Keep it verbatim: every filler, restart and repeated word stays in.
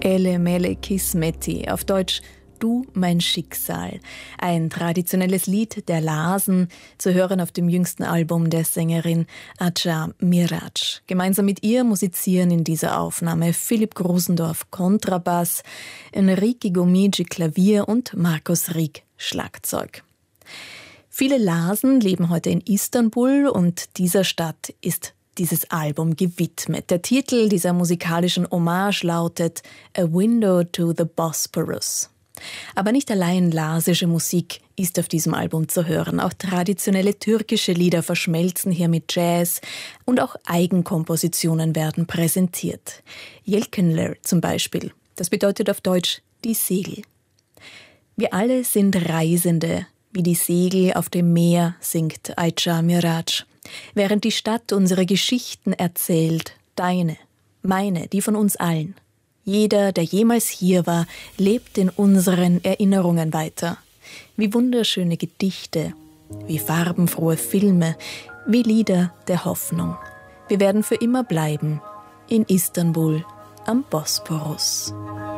Elle Mele Kismeti, auf Deutsch Du, mein Schicksal. Ein traditionelles Lied der Lasen, zu hören auf dem jüngsten Album der Sängerin Aja Mirac. Gemeinsam mit ihr musizieren in dieser Aufnahme Philipp Grosendorff Kontrabass, Enrique Gomigi Klavier und Markus Rieck Schlagzeug. Viele Lasen leben heute in Istanbul und dieser Stadt ist dieses Album gewidmet. Der Titel dieser musikalischen Hommage lautet A Window to the Bosporus. Aber nicht allein lasische Musik ist auf diesem Album zu hören. Auch traditionelle türkische Lieder verschmelzen hier mit Jazz und auch Eigenkompositionen werden präsentiert. Yelkenler zum Beispiel. Das bedeutet auf Deutsch die Segel. Wir alle sind Reisende, wie die Segel auf dem Meer, singt Aja Mirac. Während die Stadt unsere Geschichten erzählt, deine, meine, die von uns allen. Jeder, der jemals hier war, lebt in unseren Erinnerungen weiter. Wie wunderschöne Gedichte, wie farbenfrohe Filme, wie Lieder der Hoffnung. Wir werden für immer bleiben in Istanbul am Bosporus.